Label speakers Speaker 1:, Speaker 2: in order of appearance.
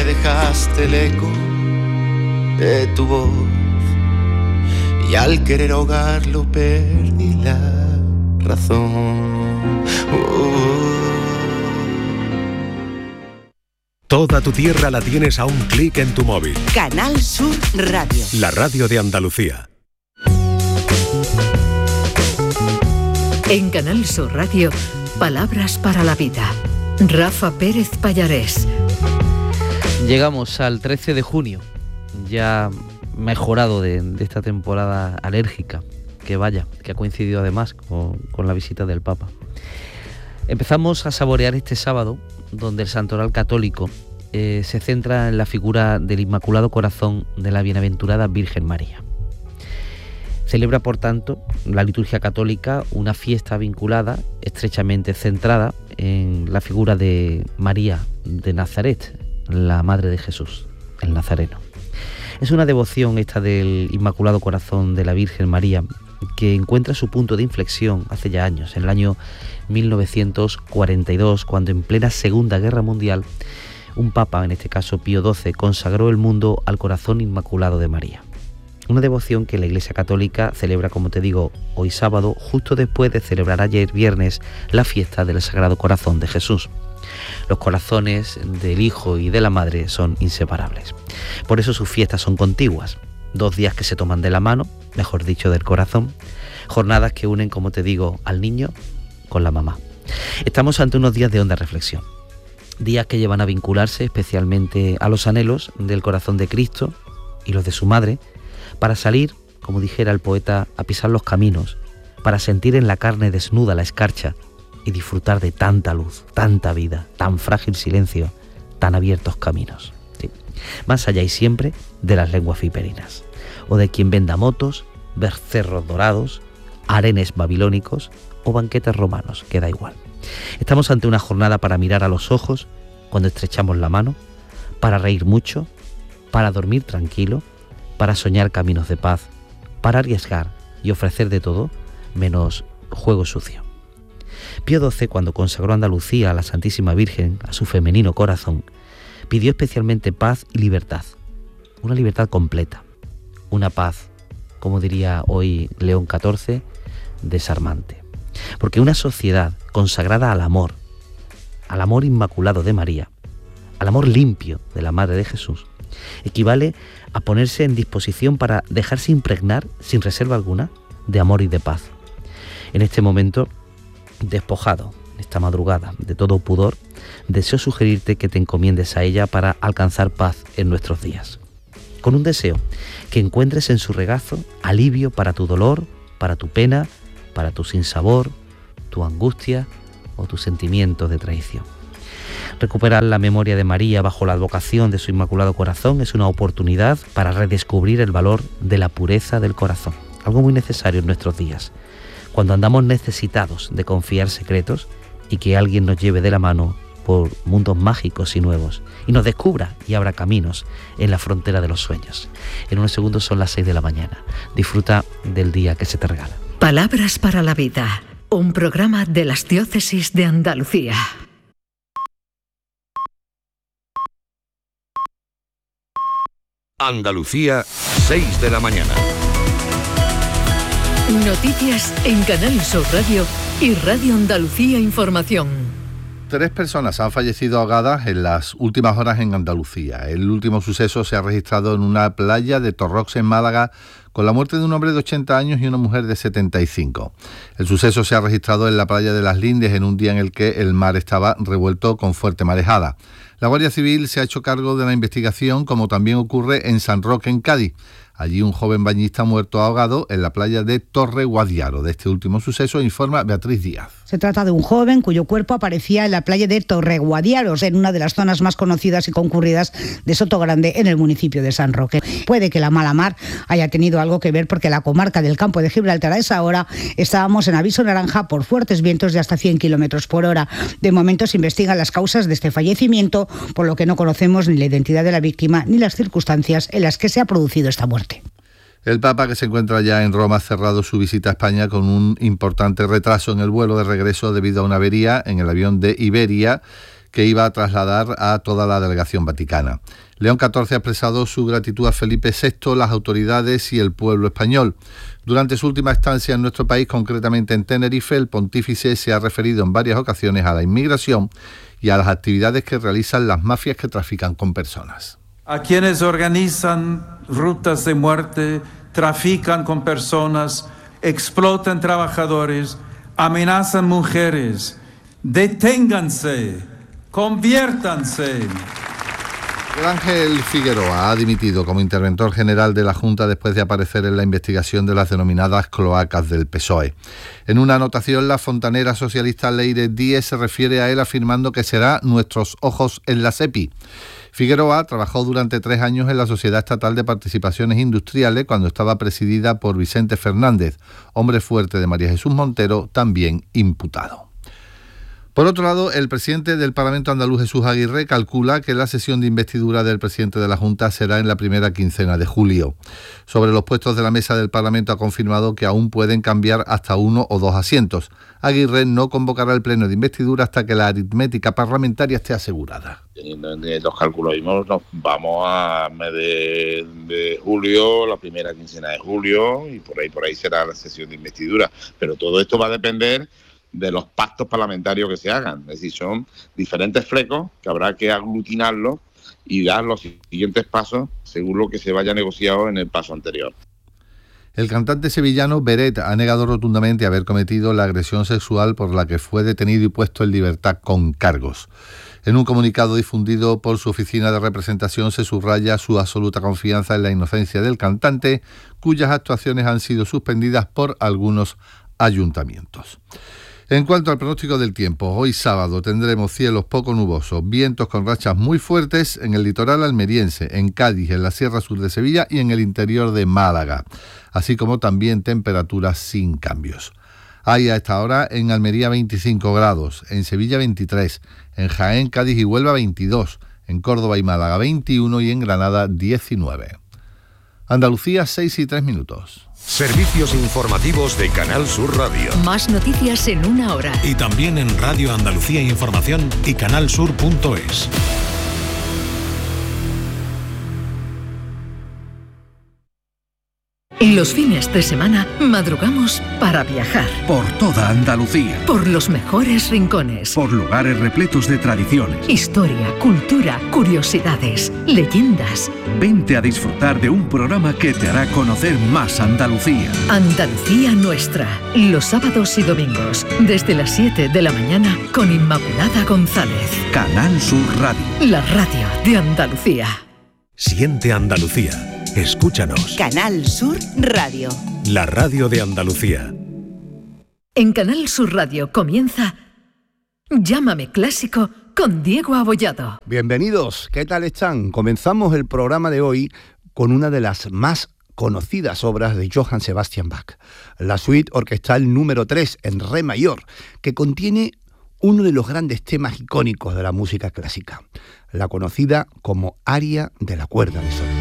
Speaker 1: dejaste el eco de tu voz, y al querer ahogarlo perdí la razón.
Speaker 2: Toda tu tierra la tienes a un clic en tu móvil.
Speaker 3: Canal Sur Radio.
Speaker 2: La radio de Andalucía.
Speaker 4: En Canal Sur Radio, Palabras para la Vida. Rafa Pérez Pallarés.
Speaker 5: Llegamos al 13 de junio, ya mejorado de esta temporada alérgica, que ha coincidido además con la visita del Papa. Empezamos a saborear este sábado, donde el santoral católico se centra en la figura del Inmaculado Corazón de la Bienaventurada Virgen María. Celebra, por tanto, la liturgia católica una fiesta vinculada, estrechamente centrada en la figura de María de Nazaret, la Madre de Jesús, el Nazareno. Es una devoción esta del Inmaculado Corazón de la Virgen María que encuentra su punto de inflexión hace ya años, en el año 1942, cuando en plena Segunda Guerra Mundial, un papa, en este caso Pío XII, consagró el mundo al Corazón Inmaculado de María. Una devoción que la Iglesia Católica celebra, como te digo, hoy sábado, justo después de celebrar ayer viernes la fiesta del Sagrado Corazón de Jesús. Los corazones del Hijo y de la Madre son inseparables. Por eso sus fiestas son contiguas. 2 días que se toman de la mano, mejor dicho, del corazón. Jornadas que unen, como te digo, al niño con la mamá. Estamos ante unos días de honda reflexión. Días que llevan a vincularse especialmente a los anhelos del corazón de Cristo y los de su madre, para salir, como dijera el poeta, a pisar los caminos, para sentir en la carne desnuda la escarcha y disfrutar de tanta luz, tanta vida, tan frágil silencio, tan abiertos caminos. Sí. Más allá y siempre de las lenguas viperinas, o de quien venda motos, becerros dorados, harenes babilónicos o banquetes romanos, que da igual. Estamos ante una jornada para mirar a los ojos cuando estrechamos la mano, para reír mucho, para dormir tranquilo, para soñar caminos de paz, para arriesgar y ofrecer de todo, menos juego sucio. Pío XII, cuando consagró Andalucía a la Santísima Virgen, a su femenino corazón, pidió especialmente paz y libertad, una libertad completa, una paz, como diría hoy León XIV, desarmante. Porque una sociedad consagrada al amor inmaculado de María, al amor limpio de la Madre de Jesús, equivale a ponerse en disposición para dejarse impregnar, sin reserva alguna, de amor y de paz. En este momento, despojado, esta madrugada, de todo pudor, deseo sugerirte que te encomiendes a ella para alcanzar paz en nuestros días. Con un deseo, que encuentres en su regazo alivio para tu dolor, para tu pena, para tu sinsabor, tu angustia o tus sentimientos de traición. Recuperar la memoria de María bajo la advocación de su Inmaculado Corazón es una oportunidad para redescubrir el valor de la pureza del corazón, algo muy necesario en nuestros días, cuando andamos necesitados de confiar secretos y que alguien nos lleve de la mano por mundos mágicos y nuevos y nos descubra y abra caminos en la frontera de los sueños. En unos segundos son las 6 de la mañana. Disfruta del día que se te regala.
Speaker 4: Palabras para la Vida, un programa de las Diócesis de Andalucía.
Speaker 2: Andalucía, 6 de la mañana.
Speaker 4: Noticias en Canal Sur Radio y Radio Andalucía Información.
Speaker 6: 3 personas han fallecido ahogadas en las últimas horas en Andalucía. El último suceso se ha registrado en una playa de Torrox, en Málaga, con la muerte de un hombre de 80 años y una mujer de 75. El suceso se ha registrado en la playa de Las Lindes en un día en el que el mar estaba revuelto con fuerte marejada. La Guardia Civil se ha hecho cargo de la investigación, como también ocurre en San Roque, en Cádiz. Allí un joven bañista muerto ahogado en la playa de Torreguadiaro. De este último suceso informa Beatriz Díaz.
Speaker 7: Se trata de un joven cuyo cuerpo aparecía en la playa de Torreguadiaros, en una de las zonas más conocidas y concurridas de Sotogrande, en el municipio de San Roque. Puede que la mala mar haya tenido algo que ver, porque la comarca del Campo de Gibraltar a esa hora estábamos en aviso naranja por fuertes vientos de hasta 100 kilómetros por hora. De momento se investigan las causas de este fallecimiento, por lo que no conocemos ni la identidad de la víctima ni las circunstancias en las que se ha producido esta muerte.
Speaker 6: El Papa, que se encuentra ya en Roma, ha cerrado su visita a España con un importante retraso en el vuelo de regreso debido a una avería en el avión de Iberia, que iba a trasladar a toda la delegación vaticana. León XIV ha expresado su gratitud a Felipe VI, las autoridades y el pueblo español. Durante su última estancia en nuestro país, concretamente en Tenerife, el pontífice se ha referido en varias ocasiones a la inmigración y a las actividades que realizan las mafias que trafican con personas.
Speaker 8: A quienes organizan rutas de muerte, trafican con personas, explotan trabajadores, amenazan mujeres. Deténganse, conviértanse.
Speaker 6: Miguel Ángel Figueroa ha dimitido como interventor general de la Junta después de aparecer en la investigación de las denominadas cloacas del PSOE. En una anotación, la fontanera socialista Leire Díez se refiere a él afirmando que será nuestros ojos en la SEPI. Figueroa trabajó durante 3 años en la Sociedad Estatal de Participaciones Industriales cuando estaba presidida por Vicente Fernández, hombre fuerte de María Jesús Montero, también imputado. Por otro lado, el presidente del Parlamento andaluz, Jesús Aguirre, calcula que la sesión de investidura del presidente de la Junta será en la primera quincena de julio. Sobre los puestos de la mesa del Parlamento ha confirmado que aún pueden cambiar hasta 1 o 2 asientos. Aguirre no convocará el pleno de investidura hasta que la aritmética parlamentaria esté asegurada.
Speaker 9: Teniendo los cálculos mismos, nos vamos a mes de julio, la primera quincena de julio, y por ahí será la sesión de investidura. Pero todo esto va a depender de los pactos parlamentarios que se hagan. Es decir, son diferentes flecos que habrá que aglutinarlos y dar los siguientes pasos según lo que se vaya negociado en el paso anterior.
Speaker 6: El cantante sevillano Beret ha negado rotundamente haber cometido la agresión sexual por la que fue detenido y puesto en libertad con cargos. En un comunicado difundido por su oficina de representación se subraya su absoluta confianza en la inocencia del cantante, cuyas actuaciones han sido suspendidas por algunos ayuntamientos. En cuanto al pronóstico del tiempo, hoy sábado tendremos cielos poco nubosos, vientos con rachas muy fuertes en el litoral almeriense, en Cádiz, en la Sierra Sur de Sevilla y en el interior de Málaga, así como también temperaturas sin cambios. Hay a esta hora en Almería 25 grados, en Sevilla 23, en Jaén, Cádiz y Huelva 22, en Córdoba y Málaga 21 y en Granada 19. Andalucía, 6:03.
Speaker 2: Servicios informativos de Canal Sur Radio.
Speaker 4: Más noticias en 1 hora.
Speaker 2: Y también en Radio Andalucía Información y canalsur.es.
Speaker 4: Los fines de semana madrugamos para viajar.
Speaker 10: Por toda Andalucía.
Speaker 4: Por los mejores rincones.
Speaker 10: Por lugares repletos de tradiciones.
Speaker 4: Historia, cultura, curiosidades, leyendas.
Speaker 10: Vente a disfrutar de un programa que te hará conocer más Andalucía.
Speaker 4: Andalucía Nuestra. Los sábados y domingos, desde las 7 de la mañana, con Inmaculada González.
Speaker 10: Canal Sur Radio.
Speaker 4: La radio de Andalucía.
Speaker 2: Siente Andalucía. Escúchanos.
Speaker 3: Canal Sur Radio.
Speaker 2: La radio de Andalucía.
Speaker 4: En Canal Sur Radio comienza Llámame Clásico con Diego Abollado.
Speaker 11: Bienvenidos, ¿qué tal están? Comenzamos el programa de hoy con una de las más conocidas obras de Johann Sebastian Bach, la suite orquestal número 3 en re mayor, que contiene uno de los grandes temas icónicos de la música clásica, la conocida como aria de la cuerda de sol.